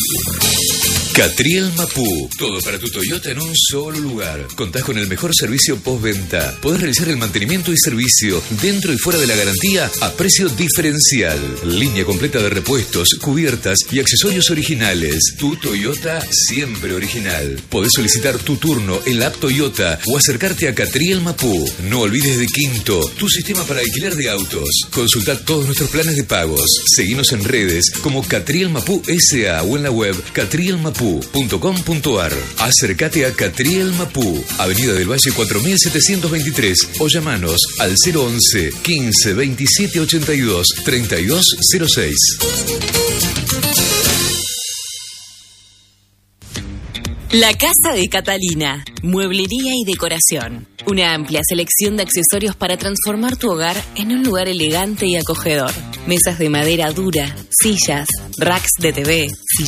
Catriel Mapú. Todo para tu Toyota en un solo lugar. Contás con el mejor servicio postventa. Podés realizar el mantenimiento y servicio dentro y fuera de la garantía a precio diferencial. Línea completa de repuestos, cubiertas y accesorios originales. Tu Toyota siempre original. Podés solicitar tu turno en la app Toyota o acercarte a Catriel Mapú. No olvides de Quinto, tu sistema para alquiler de autos. Consultá todos nuestros planes de pagos. Seguinos en redes como Catriel Mapú S.A. o en la web catrielmapú.com.ar. Acércate a Catriel Mapú, Avenida del Valle 4723 o llamanos al 011 15 27 82 3206. La Casa de Catalina, mueblería y decoración. Una amplia selección de accesorios para transformar tu hogar en un lugar elegante y acogedor. Mesas de madera dura, sillas, racks de TV,